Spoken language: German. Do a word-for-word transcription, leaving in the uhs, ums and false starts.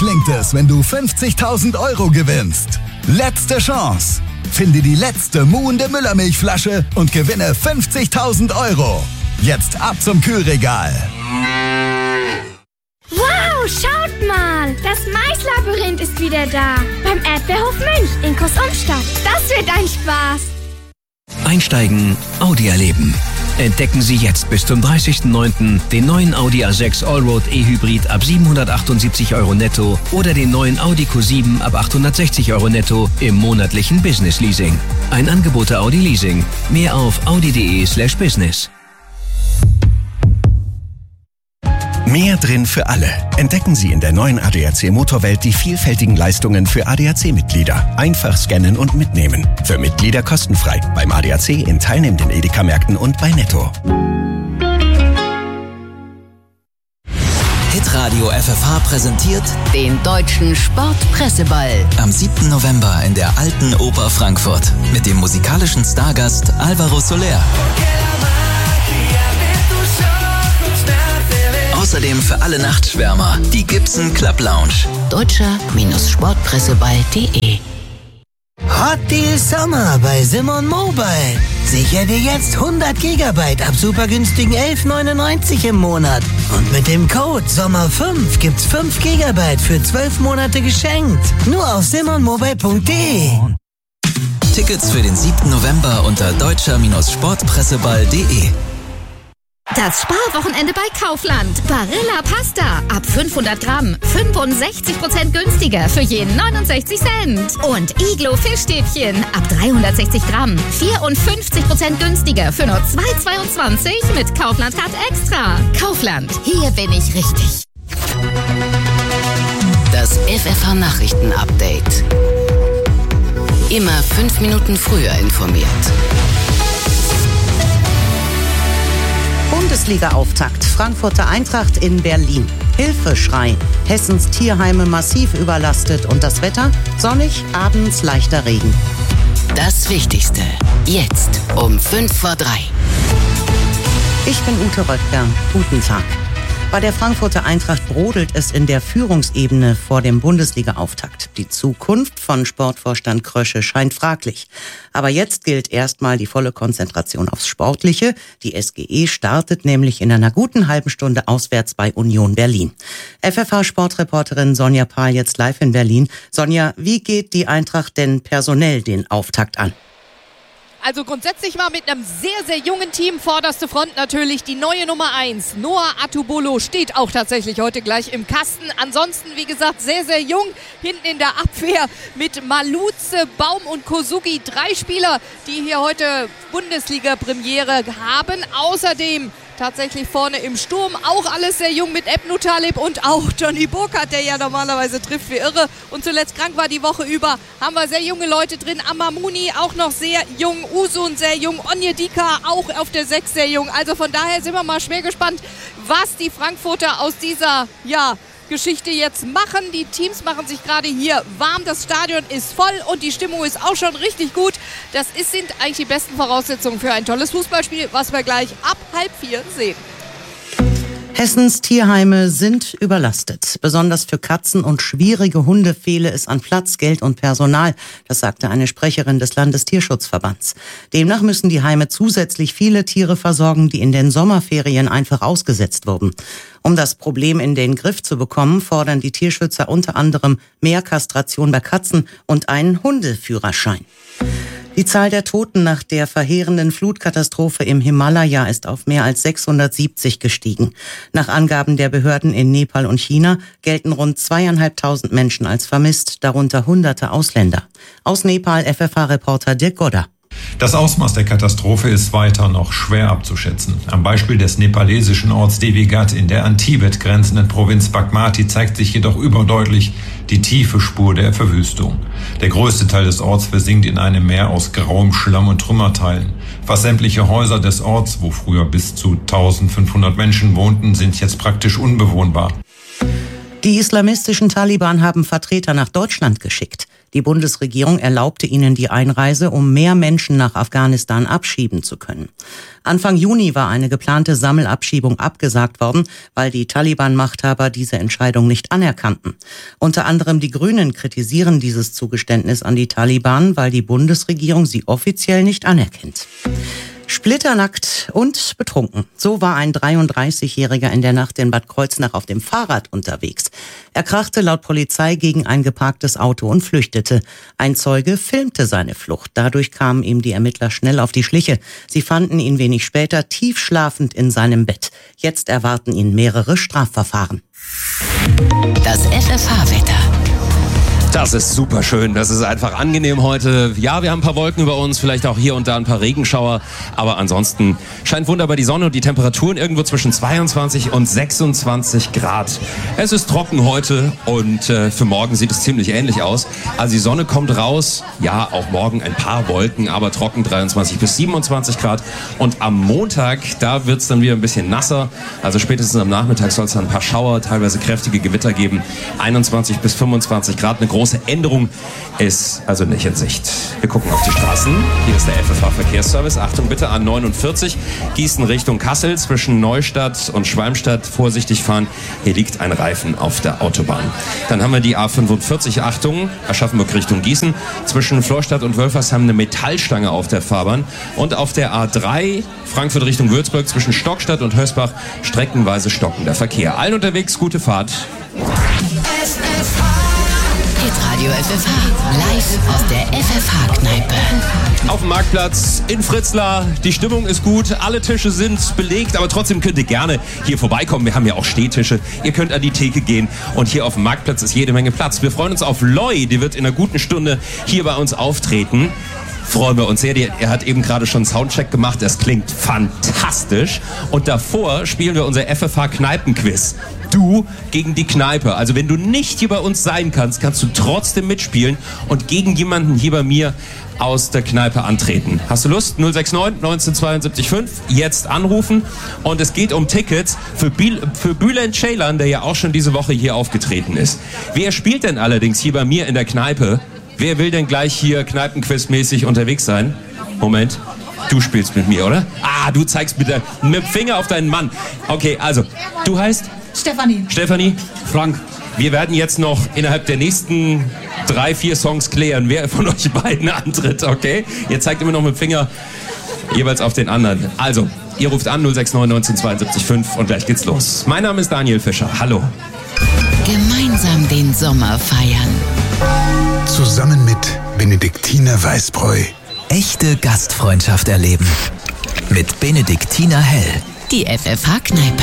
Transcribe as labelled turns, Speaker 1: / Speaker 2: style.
Speaker 1: klingt es, wenn du fünfzigtausend Euro gewinnst. Letzte Chance. Finde die letzte muhende Müllermilchflasche und gewinne fünfzigtausend Euro. Jetzt ab zum Kühlregal.
Speaker 2: Wow, schaut mal! Das Maislabyrinth ist wieder da. Beim Erdbeerhof Münch in Groß-Umstadt. Das wird ein Spaß.
Speaker 3: Einsteigen, Audi erleben. Entdecken Sie jetzt bis zum dreißigsten neunten den neuen Audi A sechs Allroad E-Hybrid ab siebenhundertachtundsiebzig Euro netto oder den neuen Audi Q sieben ab achthundertsechzig Euro netto im monatlichen Business Leasing. Ein Angebot der Audi Leasing. Mehr auf audi.de slash business.
Speaker 4: Mehr drin für alle. Entdecken Sie in der neuen A D A C Motorwelt die vielfältigen Leistungen für A D A C-Mitglieder. Einfach scannen und mitnehmen. Für Mitglieder kostenfrei. Beim A D A C in teilnehmenden Edeka-Märkten und bei Netto.
Speaker 5: Hitradio F F H präsentiert
Speaker 6: den Deutschen Sportpresseball.
Speaker 5: Am siebten November in der Alten Oper Frankfurt. Mit dem musikalischen Stargast Alvaro Soler. Außerdem für alle Nachtschwärmer die Gibson Club Lounge.
Speaker 6: Deutscher Sportpresseball punkt de.
Speaker 7: Hot Deal Sommer bei Simon Mobile. Sicher dir jetzt hundert Gigabyte ab super günstigen elf neunundneunzig im Monat. Und mit dem Code Sommer fünf gibt's fünf Gigabyte für zwölf Monate geschenkt. Nur auf simon mobile punkt de.
Speaker 5: Tickets für den siebten November unter deutscher Sportpresseball punkt de.
Speaker 8: Das Sparwochenende bei Kaufland. Barilla Pasta ab fünfhundert Gramm. fünfundsechzig Prozent günstiger für jeden neunundsechzig Cent. Und Iglo Fischstäbchen ab dreihundertsechzig Gramm. vierundfünfzig Prozent günstiger für nur zwei Euro zweiundzwanzig mit Kaufland Card Extra. Kaufland. Hier bin ich richtig.
Speaker 6: Das F F H Nachrichten Update. Immer fünf Minuten früher informiert.
Speaker 9: Bundesliga-Auftakt. Frankfurter Eintracht in Berlin. Hilfeschrei. Hessens Tierheime massiv überlastet und das Wetter? Sonnig, abends leichter Regen.
Speaker 6: Das Wichtigste. Jetzt um fünf vor drei.
Speaker 9: Ich bin Ute Röttger. Guten Tag. Bei der Frankfurter Eintracht brodelt es in der Führungsebene vor dem Bundesliga-Auftakt. Die Zukunft von Sportvorstand Krösche scheint fraglich. Aber jetzt gilt erstmal die volle Konzentration aufs Sportliche. Die S G E startet nämlich in einer guten halben Stunde auswärts bei Union Berlin. F F H-Sportreporterin Sonja Pahl jetzt live in Berlin. Sonja, wie geht die Eintracht denn personell den Auftakt an?
Speaker 10: Also grundsätzlich mal mit einem sehr, sehr jungen Team. Vorderste Front natürlich die neue Nummer eins. Noah Atubolo steht auch tatsächlich heute gleich im Kasten. Ansonsten, wie gesagt, sehr, sehr jung. Hinten in der Abwehr mit Maluze, Baum und Kosugi. Drei Spieler, die hier heute Bundesliga-Premiere haben. Außerdem tatsächlich vorne im Sturm auch alles sehr jung mit Ebnu Talib und auch Johnny Burkhardt, der ja normalerweise trifft wie irre und zuletzt krank war die Woche über. Haben wir sehr junge Leute drin. Amamuni auch noch sehr jung, Usun sehr jung, Onyedika auch auf der sechs sehr jung. Also von daher sind wir mal schwer gespannt, was die Frankfurter aus dieser, ja, Geschichte jetzt machen. Die Teams machen sich gerade hier warm. Das Stadion ist voll und die Stimmung ist auch schon richtig gut. Das ist, sind eigentlich die besten Voraussetzungen für ein tolles Fußballspiel, was wir gleich ab halb vier sehen.
Speaker 9: Hessens Tierheime sind überlastet. Besonders für Katzen und schwierige Hunde fehle es an Platz, Geld und Personal. Das sagte eine Sprecherin des Landestierschutzverbands. Demnach müssen die Heime zusätzlich viele Tiere versorgen, die in den Sommerferien einfach ausgesetzt wurden. Um das Problem in den Griff zu bekommen, fordern die Tierschützer unter anderem mehr Kastration bei Katzen und einen Hundeführerschein. Die Zahl der Toten nach der verheerenden Flutkatastrophe im Himalaya ist auf mehr als sechshundertsiebzig gestiegen. Nach Angaben der Behörden in Nepal und China gelten rund zweieinhalbtausend Menschen als vermisst, darunter hunderte Ausländer. Aus Nepal F F H-Reporter Dirk Godder.
Speaker 11: Das Ausmaß der Katastrophe ist weiter noch schwer abzuschätzen. Am Beispiel des nepalesischen Orts Devigat in der an Tibet grenzenden Provinz Bagmati zeigt sich jedoch überdeutlich die tiefe Spur der Verwüstung. Der größte Teil des Orts versinkt in einem Meer aus grauem Schlamm und Trümmerteilen. Fast sämtliche Häuser des Orts, wo früher bis zu eintausendfünfhundert Menschen wohnten, sind jetzt praktisch unbewohnbar.
Speaker 9: Die islamistischen Taliban haben Vertreter nach Deutschland geschickt. Die Bundesregierung erlaubte ihnen die Einreise, um mehr Menschen nach Afghanistan abschieben zu können. Anfang Juni war eine geplante Sammelabschiebung abgesagt worden, weil die Taliban-Machthaber diese Entscheidung nicht anerkannten. Unter anderem die Grünen kritisieren dieses Zugeständnis an die Taliban, weil die Bundesregierung sie offiziell nicht anerkennt. Splitternackt und betrunken. So war ein dreiunddreißigjähriger in der Nacht in Bad Kreuznach auf dem Fahrrad unterwegs. Er krachte laut Polizei gegen ein geparktes Auto und flüchtete. Ein Zeuge filmte seine Flucht. Dadurch kamen ihm die Ermittler schnell auf die Schliche. Sie fanden ihn wenig später tief schlafend in seinem Bett. Jetzt erwarten ihn mehrere Strafverfahren.
Speaker 6: Das F F H-Wetter.
Speaker 12: Das ist super schön, das ist einfach angenehm heute. Ja, wir haben ein paar Wolken über uns, vielleicht auch hier und da ein paar Regenschauer, aber ansonsten scheint wunderbar die Sonne und die Temperaturen irgendwo zwischen zweiundzwanzig und sechsundzwanzig Grad. Es ist trocken heute und äh, für morgen sieht es ziemlich ähnlich aus. Also die Sonne kommt raus, ja, auch morgen ein paar Wolken, aber trocken, dreiundzwanzig bis siebenundzwanzig Grad. Und am Montag, da wird es dann wieder ein bisschen nasser, also spätestens am Nachmittag soll es dann ein paar Schauer, teilweise kräftige Gewitter geben, einundzwanzig bis fünfundzwanzig Grad, eine große Änderung ist also nicht in Sicht. Wir gucken auf die Straßen. Hier ist der F F H-Verkehrsservice. Achtung bitte, A neunundvierzig, Gießen Richtung Kassel, zwischen Neustadt und Schwalmstadt. Vorsichtig fahren, hier liegt ein Reifen auf der Autobahn. Dann haben wir die A fünfundvierzig, Achtung, Aschaffenburg Richtung Gießen, zwischen Florstadt und Wölfersheim eine Metallstange auf der Fahrbahn. Und auf der A drei, Frankfurt Richtung Würzburg, zwischen Stockstadt und Hösbach, streckenweise stockender Verkehr. Allen unterwegs, gute Fahrt.
Speaker 6: Radio F F H, live aus der F F H-Kneipe.
Speaker 12: Auf dem Marktplatz in Fritzlar, die Stimmung ist gut, alle Tische sind belegt, aber trotzdem könnt ihr gerne hier vorbeikommen. Wir haben ja auch Stehtische, ihr könnt an die Theke gehen und hier auf dem Marktplatz ist jede Menge Platz. Wir freuen uns auf Loi, die wird in einer guten Stunde hier bei uns auftreten. Freuen wir uns sehr. Er hat eben gerade schon einen Soundcheck gemacht. Es klingt fantastisch. Und davor spielen wir unser F F H-Kneipenquiz. Du gegen die Kneipe. Also wenn du nicht hier bei uns sein kannst, kannst du trotzdem mitspielen und gegen jemanden hier bei mir aus der Kneipe antreten. Hast du Lust? null sechs neun, neunzehn, fünf jetzt anrufen. Und es geht um Tickets für, Biel, für Bülent Ceylan, der ja auch schon diese Woche hier aufgetreten ist. Wer spielt denn allerdings hier bei mir in der Kneipe? Wer will denn gleich hier Kneipenquiz-mäßig unterwegs sein? Moment. Du spielst mit mir, oder? Ah, du zeigst mit, der, mit dem Finger auf deinen Mann. Okay, also, du heißt?
Speaker 13: Stefanie.
Speaker 12: Stefanie? Frank. Wir werden jetzt noch innerhalb der nächsten drei, vier Songs klären, wer von euch beiden antritt, okay? Ihr zeigt immer noch mit dem Finger jeweils auf den anderen. Also, ihr ruft an null sechs neun, neunzehn, zweiundsiebzig, fünf und gleich geht's los. Mein Name ist Daniel Fischer. Hallo.
Speaker 6: Gemeinsam den Sommer feiern.
Speaker 14: Zusammen mit Benediktiner Weißbräu.
Speaker 5: Echte Gastfreundschaft erleben. Mit Benediktiner Hell.
Speaker 6: Die F F H-Kneipe.